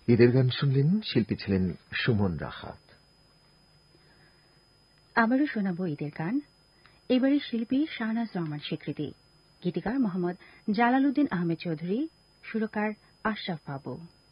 ঈদের গান শুনলেন, শিল্পী ছিলেন সুমন রাহাত। আবারও শোনাব ঈদের গান। এবারে শিল্পী শাহনাজ রহমান স্বীকৃতি, গীতিকার মোহাম্মদ জালালউদ্দিন আহমেদ চৌধুরী, সুরকার আশরাফ বাবু।